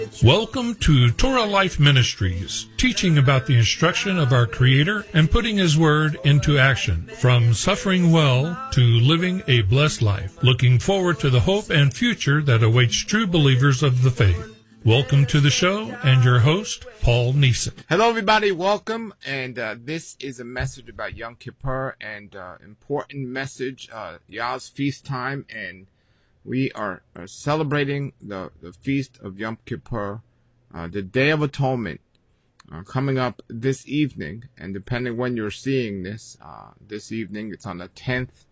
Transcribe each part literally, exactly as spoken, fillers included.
Welcome to Torah Life Ministries, teaching about the instruction of our Creator and putting His Word into action, from suffering well to living a blessed life, looking forward to the hope and future that awaits true believers of the faith. Welcome to the show, and your host, Paul Neeson. Hello, everybody. Welcome, and uh, this is a message about Yom Kippur, and uh, important message, uh, Yah's feast time, and we are, are celebrating the, the feast of Yom Kippur, uh, the Day of Atonement, uh, coming up this evening. And depending when you're seeing this, uh, this evening, it's on the tenth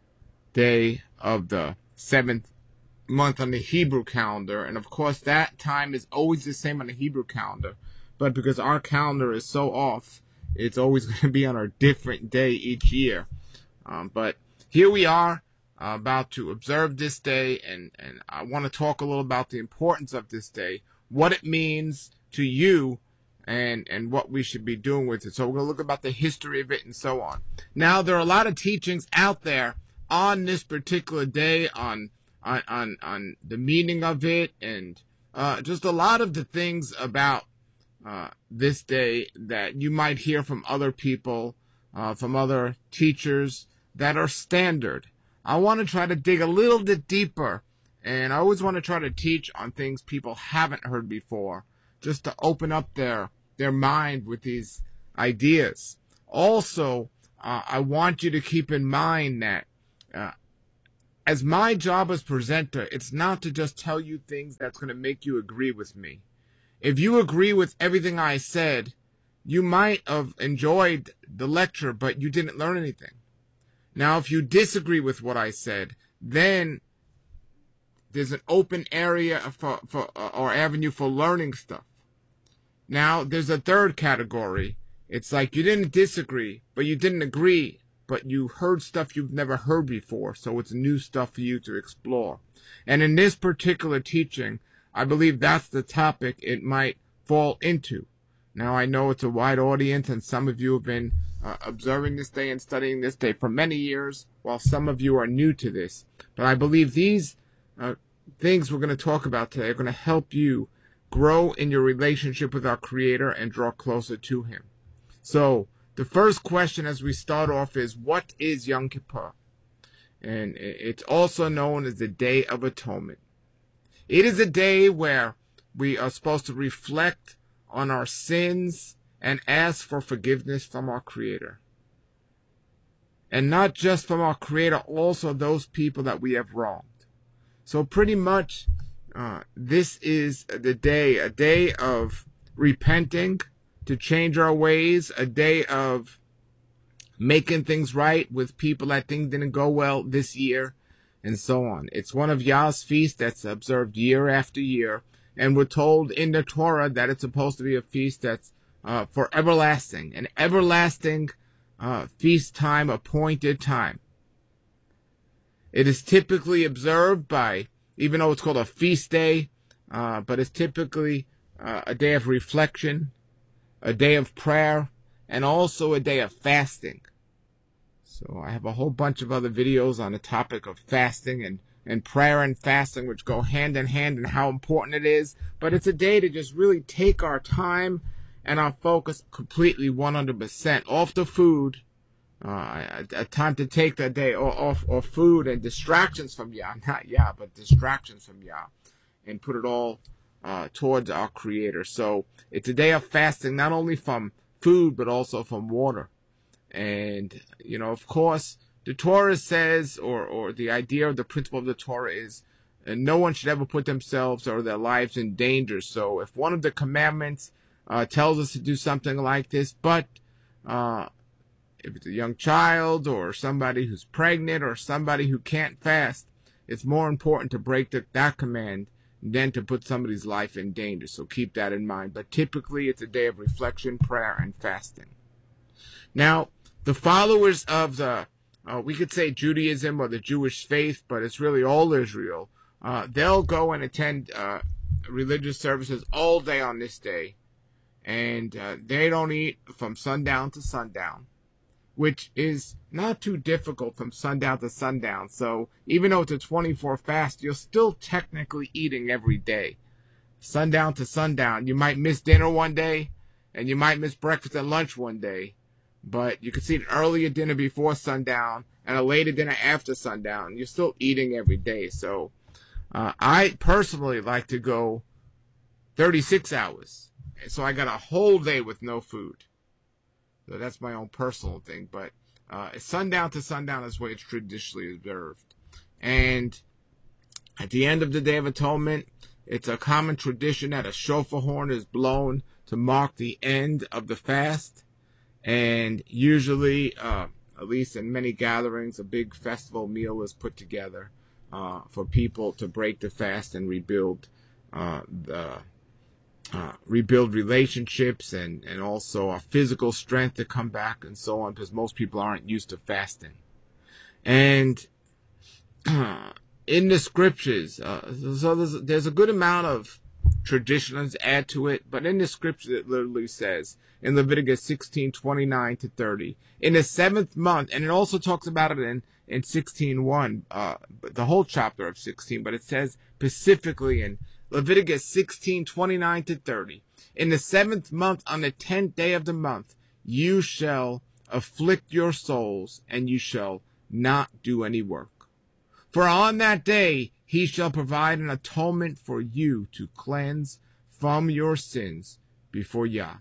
day of the seventh month on the Hebrew calendar. And of course, that time is always the same on the Hebrew calendar. But because our calendar is so off, it's always going to be on a different day each year. Um, but here we are. Uh, about to observe this day, and, and I want to talk a little about the importance of this day, what it means to you, and, and what we should be doing with it. So we're going to look about the history of it and so on. Now, there are a lot of teachings out there on this particular day, on on on, on the meaning of it, and uh, just a lot of the things about uh, this day that you might hear from other people, uh, from other teachers that are standard. I want to try to dig a little bit deeper, and I always want to try to teach on things people haven't heard before, just to open up their their mind with these ideas. Also, uh, I want you to keep in mind that uh, as my job as presenter, it's not to just tell you things that's going to make you agree with me. If you agree with everything I said, you might have enjoyed the lecture, but you didn't learn anything. Now, if you disagree with what I said, then there's an open area for, for or avenue for learning stuff. Now, there's a third category. It's like you didn't disagree, but you didn't agree, but you heard stuff you've never heard before, so it's new stuff for you to explore. And in this particular teaching, I believe that's the topic it might fall into. Now, I know it's a wide audience, and some of you have been uh, observing this day and studying this day for many years, while some of you are new to this. But I believe these uh, things we're going to talk about today are going to help you grow in your relationship with our Creator and draw closer to Him. So, the first question as we start off is, what is Yom Kippur? And it's also known as the Day of Atonement. It is a day where we are supposed to reflect on our sins and ask for forgiveness from our Creator. And not just from our Creator, also those people that we have wronged. So pretty much, uh, this is the day, a day of repenting, to change our ways, a day of making things right with people that things didn't go well this year, and so on. It's one of Yah's feasts that's observed year after year. And we're told in the Torah that it's supposed to be a feast that's uh, for everlasting, an everlasting uh, feast time, appointed time. It is typically observed by, even though it's called a feast day, uh, but it's typically uh, a day of reflection, a day of prayer, and also a day of fasting. So I have a whole bunch of other videos on the topic of fasting and and prayer and fasting, which go hand in hand, and how important it is. But it's a day to just really take our time and our focus completely one hundred percent off the food, uh, a, a time to take that day off, off food and distractions from Yah, not Yah, but distractions from Yah, and put it all uh, towards our Creator. So it's a day of fasting, not only from food, but also from water. And, you know, of course, the Torah says, or, or the idea of the principle of the Torah is, uh, no one should ever put themselves or their lives in danger. So if one of the commandments uh, tells us to do something like this, but uh, if it's a young child or somebody who's pregnant or somebody who can't fast, it's more important to break the, that command than to put somebody's life in danger. So keep that in mind. But typically it's a day of reflection, prayer, and fasting. Now, the followers of the Uh, we could say Judaism or the Jewish faith, but it's really all Israel. Uh, they'll go and attend uh, religious services all day on this day. And uh, they don't eat from sundown to sundown, which is not too difficult from sundown to sundown. So even though it's a twenty-four fast, you're still technically eating every day. sundown to sundown. You might miss dinner one day, and you might miss breakfast and lunch one day, but you can see an earlier dinner before sundown and a later dinner after sundown. You're still eating every day. So uh, I personally like to go thirty-six hours. So I got a whole day with no food. So that's my own personal thing. But uh, sundown to sundown is the way it's traditionally observed. And at the end of the Day of Atonement, it's a common tradition that a shofar horn is blown to mark the end of the fast. And usually, uh, at least in many gatherings, a big festival meal is put together uh, for people to break the fast and rebuild uh, the uh, rebuild relationships and, and also a physical strength to come back and so on, because most people aren't used to fasting. And uh, in the scriptures, uh, so there's, there's a good amount of traditions add to it, but in the scripture it literally says in Leviticus sixteen twenty-nine to thirty, in the seventh month, and it also talks about it in in sixteen one, uh, the whole chapter of sixteen, but it says specifically in Leviticus sixteen twenty-nine to thirty, in the seventh month, on the tenth day of the month, you shall afflict your souls, and you shall not do any work. For on that day he shall provide an atonement for you to cleanse from your sins before Yah.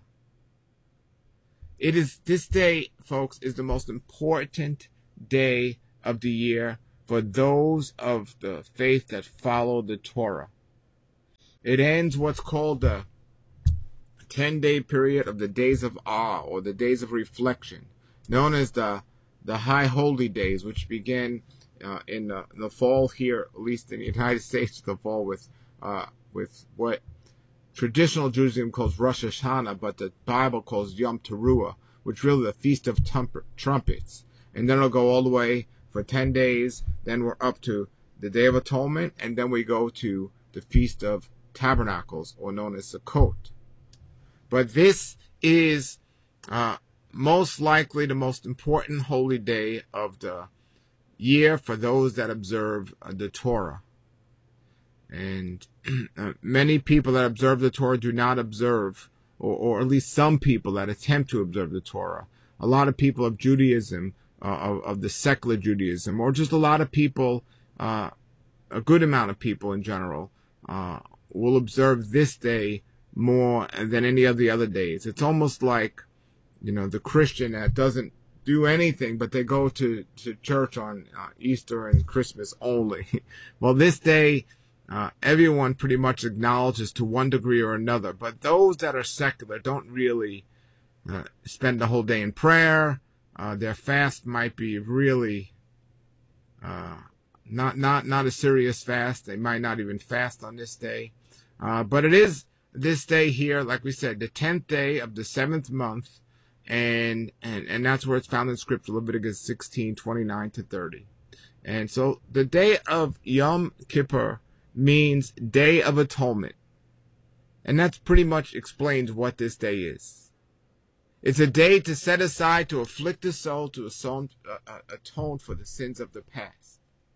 It is this day, folks, is the most important day of the year for those of the faith that follow the Torah. It ends what's called the ten-day period of the days of awe, or the days of reflection, known as the the high holy days, which begin uh, in the, the fall here, at least in the United States, the fall with uh, with what traditional Judaism calls Rosh Hashanah, but the Bible calls Yom Teruah, which is really the Feast of Trumpets. And then it'll go all the way for ten days. Then we're up to the Day of Atonement, and then we go to the Feast of Tabernacles, or known as Sukkot. But this is uh, most likely the most important holy day of the year for those that observe uh, the Torah. And uh, many people that observe the Torah do not observe, or, or at least some people that attempt to observe the Torah. A lot of people of Judaism, uh, of, of the secular Judaism, or just a lot of people, uh, a good amount of people in general, uh, will observe this day more than any of the other days. It's almost like, you know, the Christian that doesn't do anything, but they go to, to church on uh, Easter and Christmas only. Well, this day, uh, everyone pretty much acknowledges to one degree or another, but those that are secular don't really uh, spend the whole day in prayer. Uh, their fast might be really uh, not not not a serious fast. They might not even fast on this day, uh, but it is this day here, like we said, the tenth day of the seventh month. And, and, and that's where it's found in Scripture, Leviticus sixteen twenty-nine to thirty. And so the day of Yom Kippur means Day of Atonement. And that's pretty much explains what this day is. It's a day to set aside to afflict the soul, to atone, uh, atone for the sins of the past.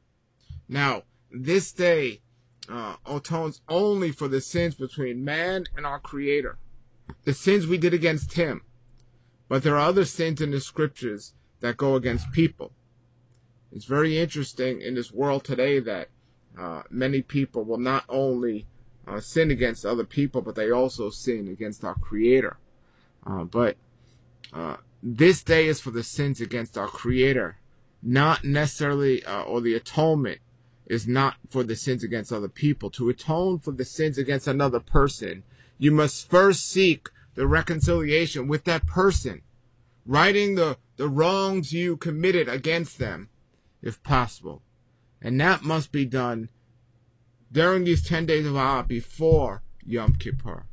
Now, this day uh, atones only for the sins between man and our Creator, the sins we did against Him. But there are other sins in the scriptures that go against people. It's very interesting in this world today that uh, many people will not only uh, sin against other people, but they also sin against our Creator. Uh, but uh, this day is for the sins against our Creator, not necessarily, uh, or the atonement is not for the sins against other people. To atone for the sins against another person, you must first seek the reconciliation with that person, righting the, the wrongs you committed against them, if possible. And that must be done during these ten days of awe before Yom Kippur.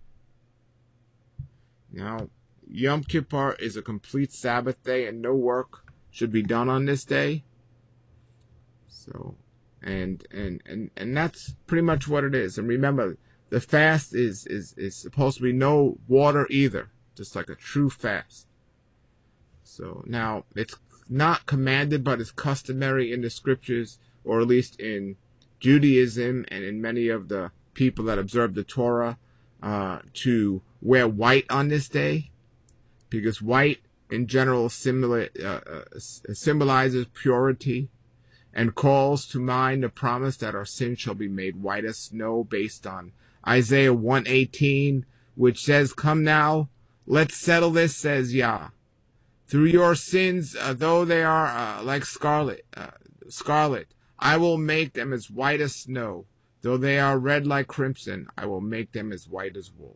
Now, Yom Kippur is a complete Sabbath day, and no work should be done on this day. So, and and and, and that's pretty much what it is. And remember, the fast is, is, is supposed to be no water either, just like a true fast. So now, it's not commanded, but it's customary in the scriptures, or at least in Judaism and in many of the people that observe the Torah, uh, to wear white on this day, because white in general similar, uh, uh, symbolizes purity and calls to mind the promise that our sins shall be made white as snow, based on Isaiah one eighteen, which says, "Come now, let's settle this, says Yah. Through your sins, uh, though they are uh, like scarlet, uh, scarlet, I will make them as white as snow. Though they are red like crimson, I will make them as white as wool."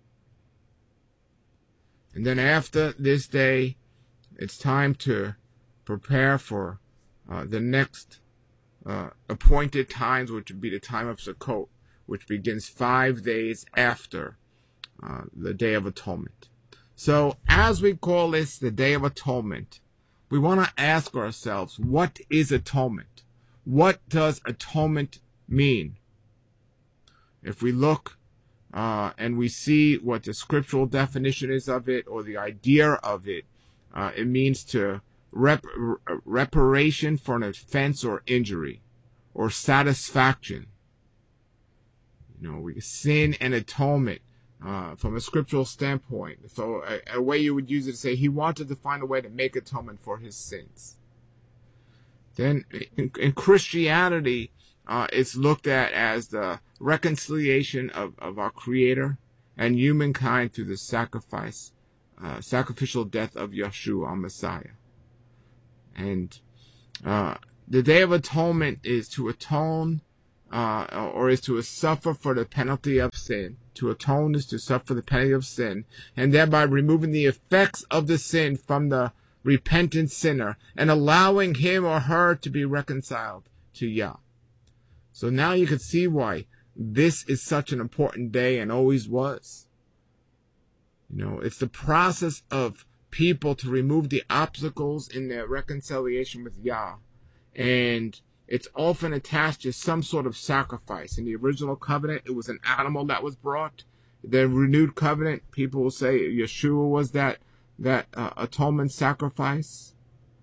And then after this day, it's time to prepare for uh, the next uh, appointed times, which would be the time of Sukkot, which begins five days after uh, the Day of Atonement. So as we call this the Day of Atonement, we want to ask ourselves, what is atonement? What does atonement mean? If we look uh, and we see what the scriptural definition is of it, or the idea of it, uh, it means to rep- reparation for an offense or injury, or satisfaction. You know, we sin and atonement uh, from a scriptural standpoint. So a, a way you would use it to say he wanted to find a way to make atonement for his sins. Then in, in Christianity, uh, it's looked at as the reconciliation of, of our Creator and humankind through the sacrifice, uh, sacrificial death of Yeshua, our Messiah. And uh, the Day of Atonement is to atone, uh, or is to suffer for the penalty of sin. To atone is to suffer the penalty of sin, and thereby removing the effects of the sin from the repentant sinner and allowing him or her to be reconciled to Yah. So now you can see why this is such an important day and always was. You know, it's the process of people to remove the obstacles in their reconciliation with Yah. And it's often attached to some sort of sacrifice. In the original covenant, it was an animal that was brought. The renewed covenant, people will say Yeshua was that that uh, atonement sacrifice.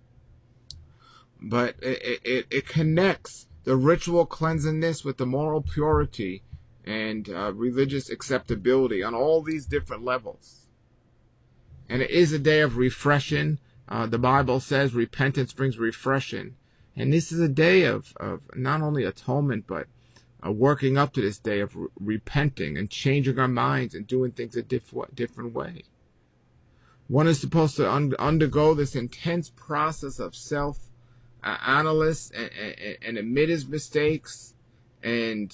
But it, it, it connects the ritual cleansingness with the moral purity and uh, religious acceptability on all these different levels. And it is a day of refreshing. Uh, the Bible says repentance brings refreshing. And this is a day of, of not only atonement, but uh, working up to this day of re- repenting and changing our minds and doing things a diff- different way. One is supposed to un- undergo this intense process of self-analysis uh, and, and, and admit his mistakes and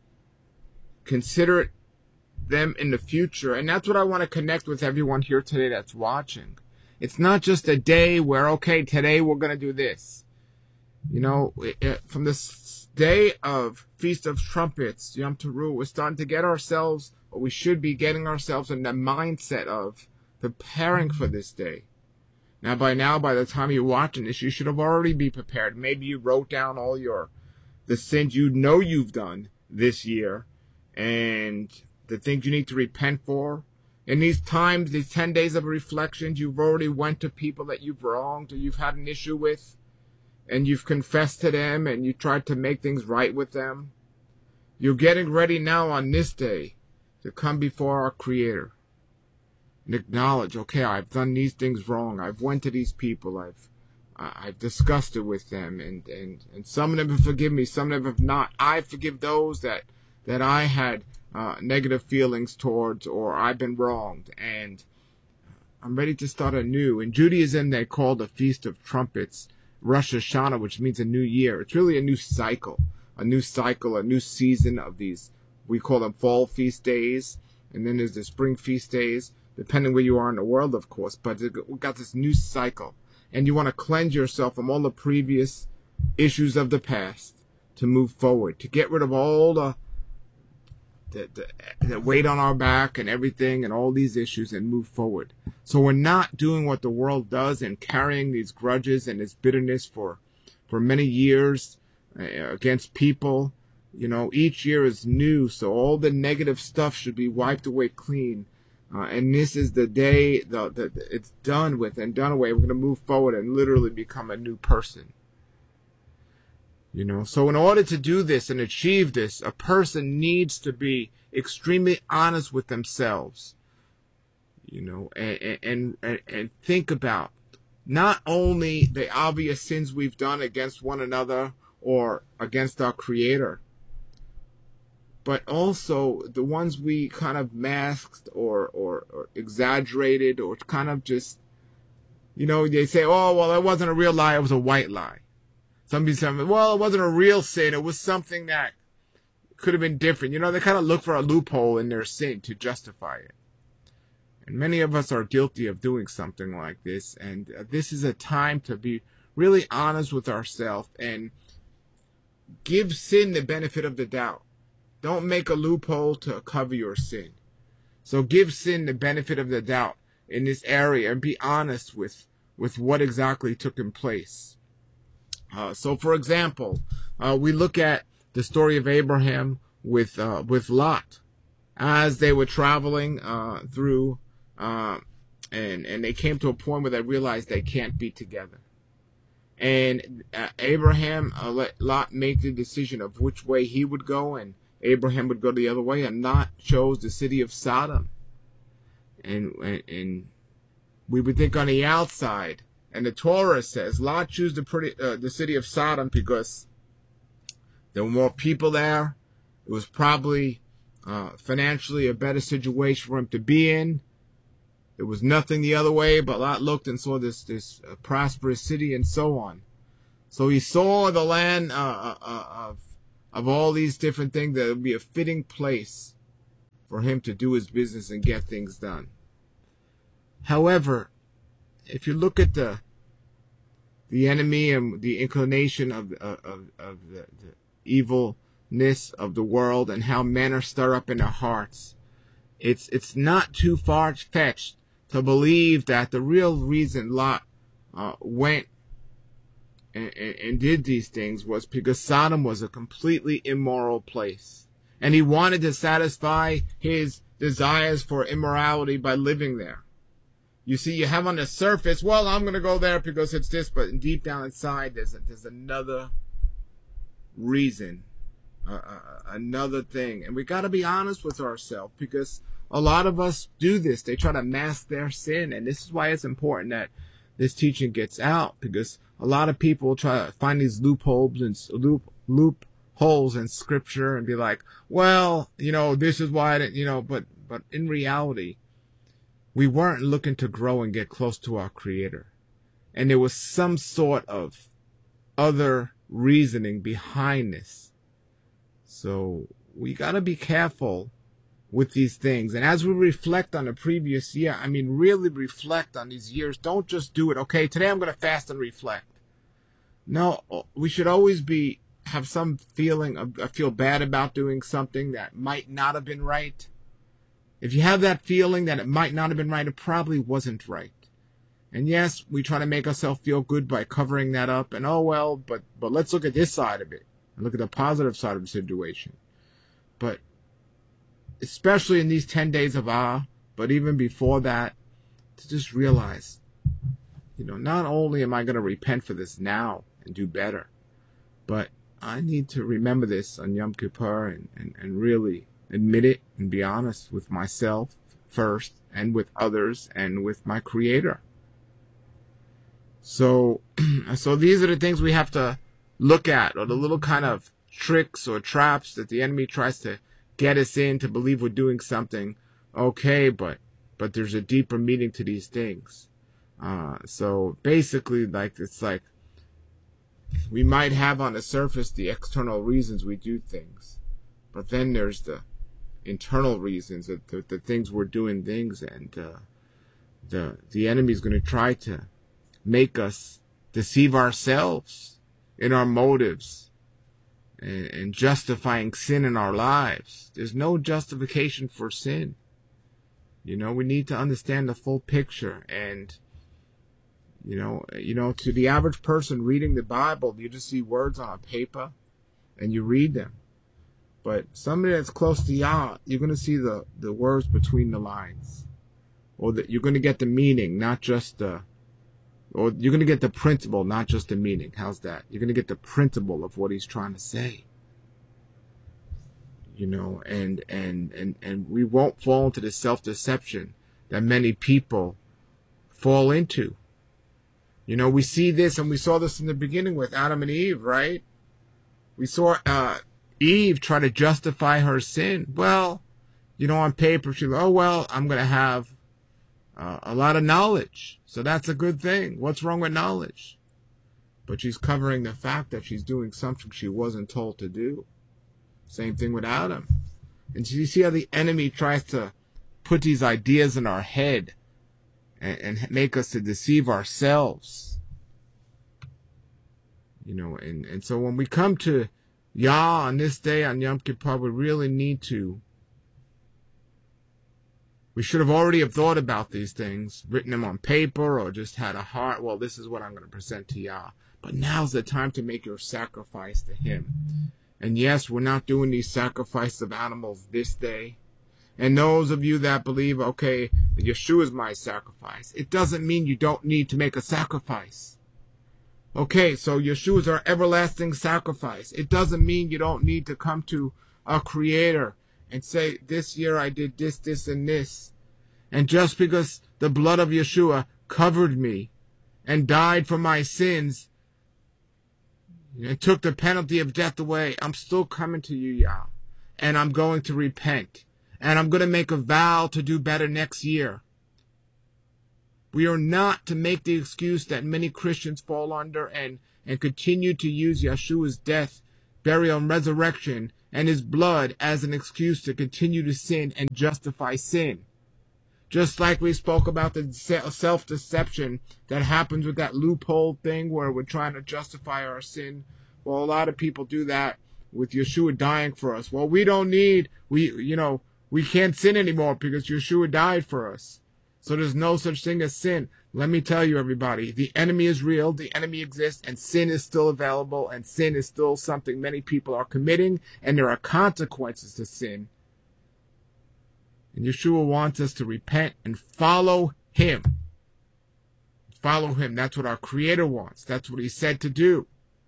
consider them in the future. And that's what I want to connect with everyone here today that's watching. It's not just a day where, okay, today we're going to do this. You know, from this day of Feast of Trumpets, Yom Teruah, we're starting to get ourselves, or we should be getting ourselves in the mindset of preparing for this day. Now, by now, by the time you're watching this, you should have already be prepared. Maybe you wrote down all your, the sins you know you've done this year, and the things you need to repent for. In these times, these ten days of reflections, you've already went to people that you've wronged or you've had an issue with, and you've confessed to them and you tried to make things right with them. You're getting ready now on this day to come before our Creator and acknowledge, okay, I've done these things wrong. I've went to these people. I've uh, I've discussed it with them, and, and, and some of them have forgiven me, some of them have not. I forgive those that, that I had uh, negative feelings towards, or I've been wronged, and I'm ready to start anew. In Judaism, they call the Feast of Trumpets Rosh Hashanah, which means a new year. It's really a new cycle, a new cycle, a new season of these. We call them fall feast days, and then there's the spring feast days, depending where you are in the world, of course. But we've got this new cycle, and you want to cleanse yourself from all the previous issues of the past to move forward, to get rid of all the the, the, the weight on our back and everything and all these issues and move forward. So we're not doing what the world does and carrying these grudges and this bitterness for, for many years uh, against people. You know, each year is new, so all the negative stuff should be wiped away clean. Uh, and this is the day the, the, it's done with and done away. We're going to move forward and literally become a new person. You know, so in order to do this and achieve this, a person needs to be extremely honest with themselves, you know, and, and, and, and think about not only the obvious sins we've done against one another or against our Creator, but also the ones we kind of masked or, or, or exaggerated or kind of just, you know, they say, oh, well, it wasn't a real lie, it was a white lie. Somebody said, well, it wasn't a real sin. It was something that could have been different. You know, they kind of look for a loophole in their sin to justify it. And many of us are guilty of doing something like this. And uh, this is a time to be really honest with ourselves and give sin the benefit of the doubt. Don't make a loophole to cover your sin. So give sin the benefit of the doubt in this area and be honest with, with what exactly took in place. Uh, so, for example, uh, we look at the story of Abraham with uh, with Lot, as they were traveling uh, through, uh, and and they came to a point where they realized they can't be together. And uh, Abraham uh, let Lot make the decision of which way he would go, and Abraham would go the other way, and Lot chose the city of Sodom. And and, and we would think on the outside. And the Torah says Lot chose the, pretty, uh, the city of Sodom because there were more people there. It was probably uh, financially a better situation for him to be in. There was nothing the other way, but Lot looked and saw this this uh, prosperous city and so on. So he saw the land uh, uh, of of all these different things that would be a fitting place for him to do his business and get things done. However, if you look at the the enemy and the inclination of of, of the, the evilness of the world and how men are stirred up in their hearts, it's it's not too far fetched to believe that the real reason Lot uh, went and, and, and did these things was because Sodom was a completely immoral place, and he wanted to satisfy his desires for immorality by living there. You see, you have on the surface, well, I'm going to go there because it's this, but deep down inside, there's a, there's another reason, uh, uh, another thing. And we got to be honest with ourselves, because a lot of us do this. They try to mask their sin, and this is why it's important that this teaching gets out, because a lot of people try to find these loopholes and loop loopholes in Scripture and be like, well, you know, this is why, I didn't, you know, but but in reality, we weren't looking to grow and get close to our Creator. And there was some sort of other reasoning behind this. So we got to be careful with these things. And as we reflect on the previous year, I mean, really reflect on these years. Don't just do it. Okay, today I'm going to fast and reflect. No, we should always be have some feeling of, I feel bad about doing something that might not have been right. If you have that feeling that it might not have been right, it probably wasn't right. And yes, we try to make ourselves feel good by covering that up. And oh, well, but but let's look at this side of it. And look at the positive side of the situation. But especially in these ten days of awe, but even before that, to just realize, you know, not only am I going to repent for this now and do better, but I need to remember this on Yom Kippur and, and, and really admit it and be honest with myself first and with others and with my Creator. So, so these are the things we have to look at, or the little kind of tricks or traps that the enemy tries to get us in to believe we're doing something okay, but but there's a deeper meaning to these things. Uh, so basically, like it's like we might have on the surface the external reasons we do things, but then there's the internal reasons, that the, the things we're doing things, and uh, the the enemy's going to try to make us deceive ourselves in our motives and, and justifying sin in our lives. There's no justification for sin. You know, we need to understand the full picture. And you know, you know, to the average person reading the Bible, you just see words on a paper and you read them. But somebody that's close to Yah, you're going to see the, the words between the lines. Or that you're going to get the meaning, not just the Or you're going to get the principle, not just the meaning. How's that? You're going to get the principle of what he's trying to say. You know, and, and, and, and we won't fall into the self-deception that many people fall into. You know, we see this, and we saw this in the beginning with Adam and Eve, right? We saw uh, Eve try to justify her sin. Well, you know, on paper, she's like, oh, well, I'm going to have uh, a lot of knowledge. So that's a good thing. What's wrong with knowledge? But she's covering the fact that she's doing something she wasn't told to do. Same thing with Adam. And so you see how the enemy tries to put these ideas in our head and, and make us to deceive ourselves. You know, and, and so when we come to Yah on this day, on Yom Kippur, we really need to, we should have already have thought about these things, written them on paper, or just had a heart, well, this is what I'm going to present to Yah. But now's the time to make your sacrifice to Him. And yes, we're not doing these sacrifices of animals this day. And those of you that believe, okay, Yeshua is my sacrifice, it doesn't mean you don't need to make a sacrifice. Okay, so Yeshua is our everlasting sacrifice. It doesn't mean you don't need to come to our Creator and say, this year I did this, this, and this. And just because the blood of Yeshua covered me and died for my sins and took the penalty of death away, I'm still coming to you, Yah. And I'm going to repent. And I'm going to make a vow to do better next year. We are not to make the excuse that many Christians fall under and, and continue to use Yeshua's death, burial, and resurrection and His blood as an excuse to continue to sin and justify sin. Just like we spoke about the self-deception that happens with that loophole thing where we're trying to justify our sin. Well, a lot of people do that with Yeshua dying for us. Well, we don't need, we, you know, we can't sin anymore because Yeshua died for us. So there's no such thing as sin. Let me tell you, everybody, the enemy is real, the enemy exists, and sin is still available, and sin is still something many people are committing, and there are consequences to sin. And Yeshua wants us to repent and follow Him. Follow Him. That's what our Creator wants. That's what He said to do.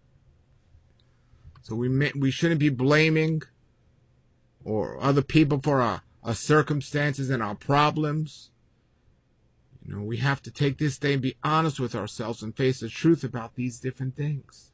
So we may, we shouldn't be blaming or other people for our, our circumstances and our problems. You know, we have to take this day and be honest with ourselves and face the truth about these different things.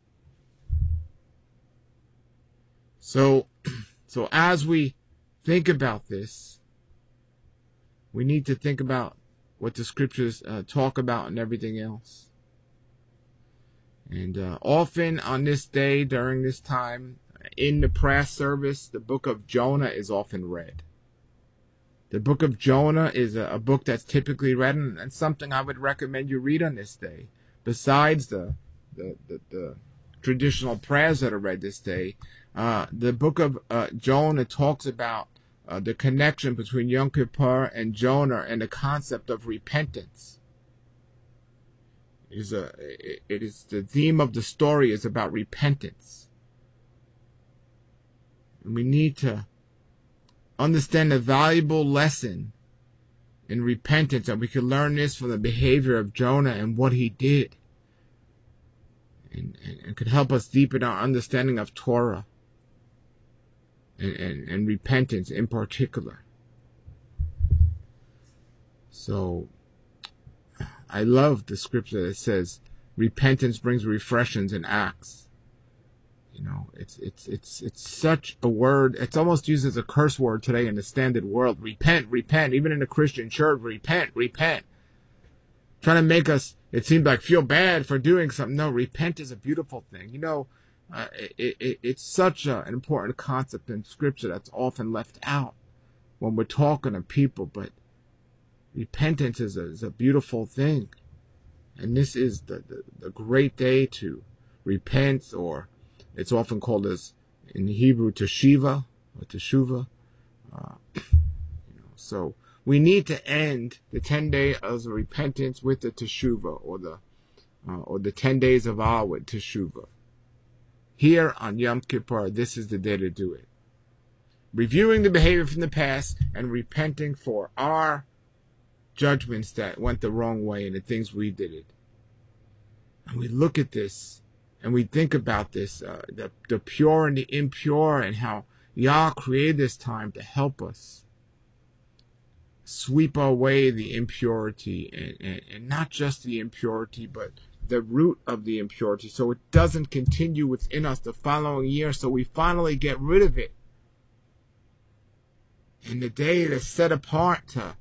So, so as we think about this, we need to think about what the scriptures uh, talk about and everything else. And uh, often on this day, during this time, in the prayer service, the book of Jonah is often read. The book of Jonah is a, a book that's typically read, and, and something I would recommend you read on this day. Besides the the, the, the traditional prayers that are read this day, uh, the book of uh, Jonah talks about uh, the connection between Yom Kippur and Jonah and the concept of repentance. It is, a, it, it is the theme of the story is about repentance. And we need to understand a valuable lesson in repentance, and we can learn this from the behavior of Jonah and what he did, and, and, and could help us deepen our understanding of Torah and, and, and repentance in particular. So I love the scripture that says repentance brings refreshings in Acts. You know, it's it's it's it's such a word. It's almost used as a curse word today in the standard world. Repent, repent. Even in the Christian church, repent, repent. Trying to make us, it seems like, feel bad for doing something. No, repent is a beautiful thing. You know, uh, it, it, it's such a, an important concept in Scripture that's often left out when we're talking to people. But repentance is a, is a beautiful thing, and this is the, the the great day to repent, or it's often called as, in Hebrew, teshiva, or teshuva. Uh, you know, so we need to end the ten days of repentance with the teshuva, or the uh, or the ten days of awe with teshuva. Here on Yom Kippur, this is the day to do it. Reviewing the behavior from the past and repenting for our judgments that went the wrong way and the things we did it. and we look at this and we think about this, uh, the, the pure and the impure, and how Yah created this time to help us sweep away the impurity, and, and, and not just the impurity, but the root of the impurity, so it doesn't continue within us the following year, so we finally get rid of it. And the day is set apart to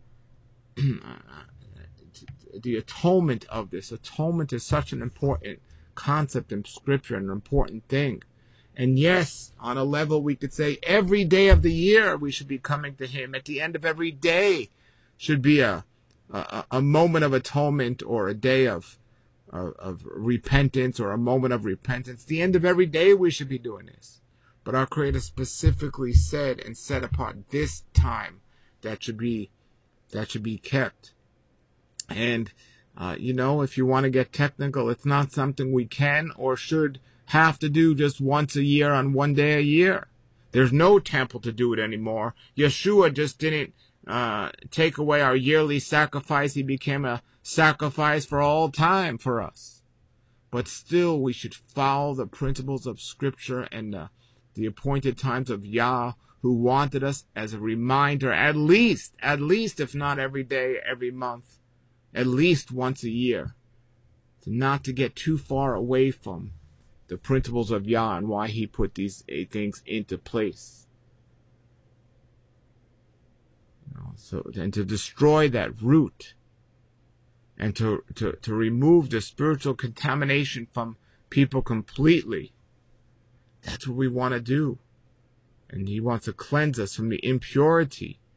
the atonement of this. Atonement is such an important concept in Scripture, an important thing. And yes, on a level we could say every day of the year we should be coming to Him. At the end of every day should be a a, a moment of atonement, or a day of, of of repentance, or a moment of repentance. The end of every day we should be doing this. But our Creator specifically said and set apart this time that should be that should be kept. And uh, you know, if you want to get technical, it's not something we can or should have to do just once a year on one day a year. There's no temple to do it anymore. Yeshua just didn't uh, take away our yearly sacrifice. He became a sacrifice for all time for us. But still, we should follow the principles of Scripture and uh, the appointed times of Yah, who wanted us as a reminder, at least, at least if not every day, every month, at least once a year, to not to get too far away from the principles of Yah and why He put these eight things into place. You know, so, and to destroy that root, and to, to, to remove the spiritual contamination from people completely. That's what we want to do. And He wants to cleanse us from the impurity